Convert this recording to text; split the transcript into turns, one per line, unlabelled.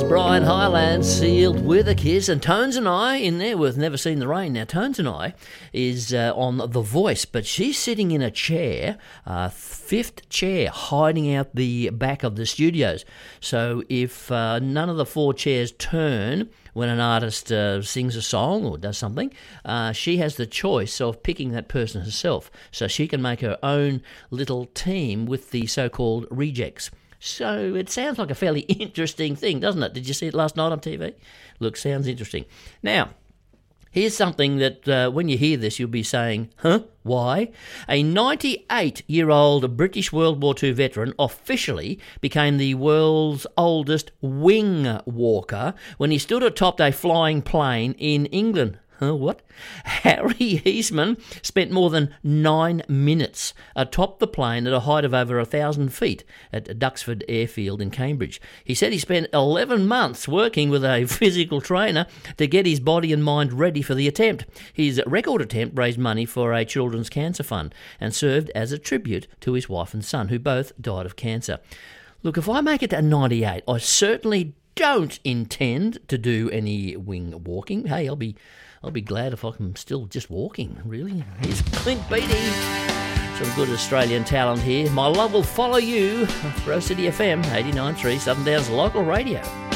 Brian Highland sealed with a kiss, and Tones and I in there with Never Seen the Rain. Now, Tones and I is on The Voice, but she's sitting in a chair, fifth chair, hiding out the back of the studios. So if none of the four chairs turn when an artist sings a song or does something, she has the choice of picking that person herself. So she can make her own little team with the so-called rejects. So it sounds like a fairly interesting thing, doesn't it? Did you see it last night on TV? Look, sounds interesting. Now, here's something that when you hear this, you'll be saying, huh? Why? A 98-year-old British World War II veteran officially became the world's oldest wing walker when he stood atop a flying plane in England. What? Harry Eastman spent more than 9 minutes atop the plane at a height of over 1,000 feet at Duxford Airfield in Cambridge. He said he spent 11 months working with a physical trainer to get his body and mind ready for the attempt. His record attempt raised money for a children's cancer fund and served as a tribute to his wife and son, who both died of cancer. Look, if I make it to 98, I certainly don't intend to do any wing walking. Hey, I'll be glad if I'm still just walking, really. Here's Clint Beattie. Some good Australian talent here. My love will follow you. Rose City FM, 89.3, Southern Downs local radio.